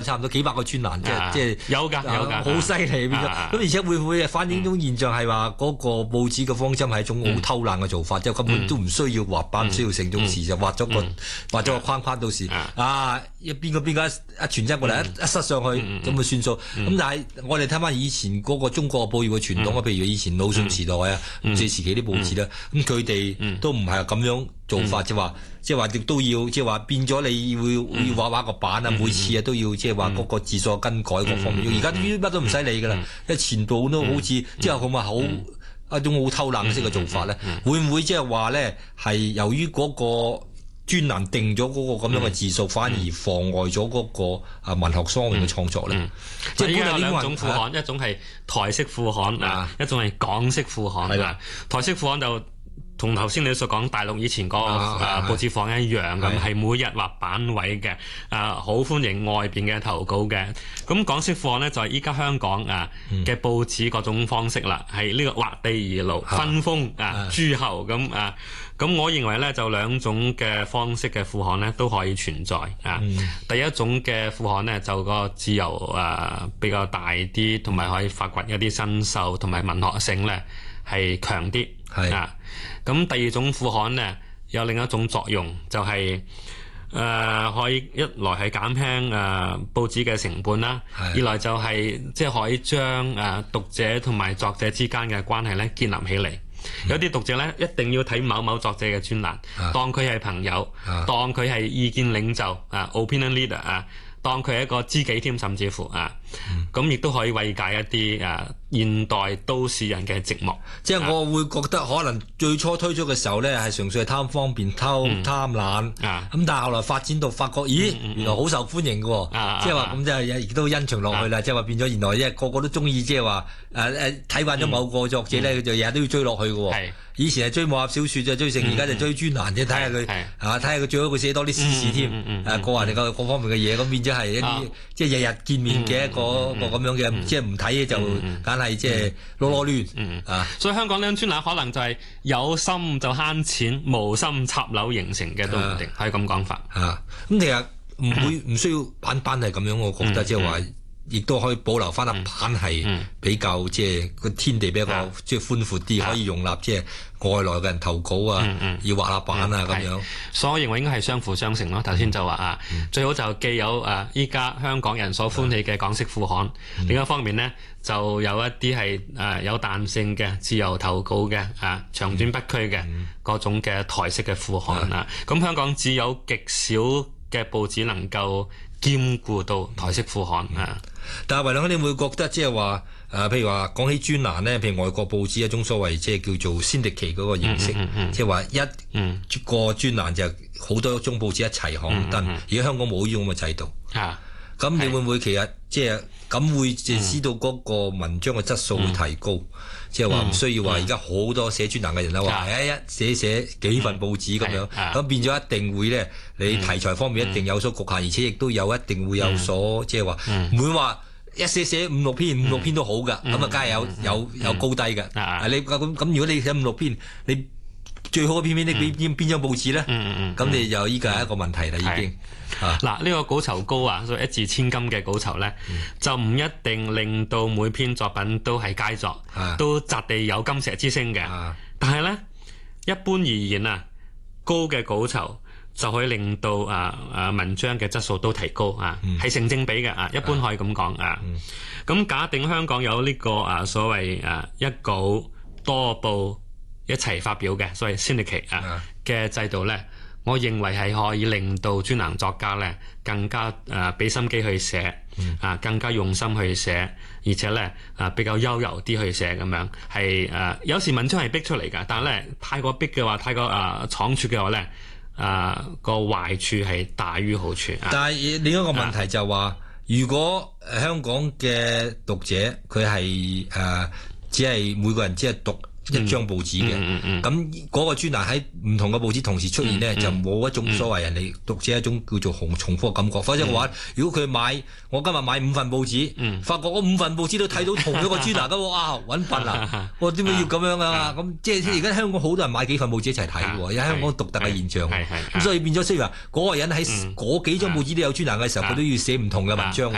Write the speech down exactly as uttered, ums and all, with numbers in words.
差唔多幾百個專欄，即係即係有㗎有㗎， 好犀利變咗。咁而且會唔會反映種現象係話嗰個報紙嘅方針係一種好偷懶嘅做法，即係根本都唔需要畫版，唔需要成種事就畫咗個畫咗個框框，到時啊一邊個邊個一傳真過嚟一一塞上去咁就算數。咁但係我哋睇翻以前嗰個中國報業嘅傳統啊，譬如以前魯迅時代啊、五四時期啲報紙啦，咁佢哋都唔係咁樣做法，即係話即係話亦都要即係話變咗你要要畫畫個版啊，每次啊都要即係話嗰個字數更改各方面。而家啲乜都唔使理㗎啦，因為前度都好似即係好咪好一種好偷懶式嘅做法咧，會唔會即係話咧係由於嗰個專欄定咗嗰個咁樣嘅字數，反而妨礙咗嗰個啊文學方面嘅創作咧？ 嗯嗯、即係有兩種副刊，啊、一種係台式副刊啊，一種係港式副刊。係啦，台式副刊就同頭先你所講大陸以前個誒報紙坊一樣咁，係每日畫版位嘅，誒好歡迎外邊嘅投稿嘅。咁港式副刊咧就係依家香港啊嘅報紙嗰種方式啦，係呢個劃地而爐、分封啊、諸侯咁啊。咁我認為咧就兩種嘅方式嘅副刊咧都可以存在啊。嗯、第一種嘅副刊咧就個自由誒比較大啲，同埋可以發掘一啲新秀，同埋文學性咧係強啲。係啊，咁第二種副刊咧有另一種作用，就係、是、誒、呃、可以一來係減輕誒、呃、報紙嘅成本啦，二來就係即係可以將誒、呃、讀者同埋作者之間嘅關係咧建立起嚟。有啲讀者咧一定要睇某某作者嘅專欄，啊、當佢係朋友，啊、當佢係意見領袖啊 ，opinion leader 啊。當佢係一個知己添，甚至乎啊，咁亦都可以慰解一啲啊現代都市人嘅寂寞。 即係我會覺得可能最初推出嘅時候咧，係純粹係貪方便、偷貪懶啊。咁但係後來發展到發覺，咦，原來好受歡迎嘅喎。即係話咁即係亦都欣長落去啦。即係話變咗原來，因為個個都中意，即係話誒誒睇慣咗某個作者咧，佢就日日都要追落去嘅喎。以前係追武俠小説就追成，而家就追專欄啫，睇下佢啊，睇下佢最好佢寫多啲私事添，誒個人哋個各方面嘅嘢，咁變咗係一啲即係日日見面嘅一個個咁樣嘅，即係唔睇就梗係即係囉囉攣啊！ 所以香港呢種專欄可能就係有心就慳錢，無心插柳形成嘅都唔定，可以咁講法啊！咁其實唔會唔需要版版係咁樣，我覺得即係話。亦都可以保留翻一版係比較即係個天地比較即係寬闊啲，可以容納即係外來嘅人投稿啊，要畫下版啊咁樣。 所以我認為應該係相輔相成咯。頭先就話啊，最好就既有誒依家香港人所歡喜嘅港式副刊，另一方面呢就有一啲係誒有彈性嘅自由投稿嘅啊長短不拘嘅嗰種嘅台式嘅副刊啊。咁香港只有極少嘅報紙能夠兼顧到台式副刊啊。 但係為兩，你會覺得即係話誒，譬如話講起專欄咧，譬如外國報紙一種所謂即係叫做先迪奇嗰個形式，即係話一個專欄就好多宗報紙一齊刊登，而家香港冇呢種咁嘅制度。啊，咁你會唔會其實即係咁會就知道嗰個文章嘅質素會提高？即係話唔需要話而家好多寫專欄嘅人啦，話誒一寫寫幾份報紙咁樣，咁變咗一定會咧，你題材方面一定有所局限，而且亦都有一定會有所即係話唔會話一寫寫五六篇五六篇都好噶，咁啊梗係有有有高低嘅。你咁咁如果你寫五六篇，你最好嘅篇篇你俾邊邊張報紙咧？咁你就依個係一個問題啦，已經。 嗱，呢個稿酬高啊，所以一字千金嘅稿酬咧，就唔一定令到每篇作品都係佳作，都擲地有金石之聲嘅。但係咧，一般而言啊，高嘅稿酬就可以令到啊啊文章嘅質素都提高啊，係成正比嘅啊，一般可以咁講啊。咁假定香港有呢個啊所謂啊一稿多報一齊發表嘅所謂 syndicate 啊嘅制度咧。我認為係可以令到專欄作家咧更加誒俾心機去寫，啊更加用心去寫，而且咧啊比較悠柔啲去寫咁樣，係誒有時文章係逼出嚟㗎，但係咧太過逼嘅話，太過誒倉促嘅話咧，啊個壞處係大於好處。 但係另一個問題就係話，啊、如果香港嘅讀者佢係誒只係每個人只係讀一張報紙嘅，咁嗰、嗯嗯嗯、個專欄喺唔同嘅報紙同時出現呢，嗯嗯、就冇一種所謂人哋讀者一種叫做重重複嘅感覺。否則嘅話，嗯、如果佢買我今日買五份報紙，嗯、發覺我五份報紙都睇到同一個專欄咁，哇揾笨啊！我點解要咁樣啊？咁即係而家香港好多人買幾份報紙一齊睇喎，有香港獨特嘅現象。咁所以變咗，雖然話嗰個人喺嗰幾張報紙都有專欄嘅時候，佢都要寫唔同嘅文章喎。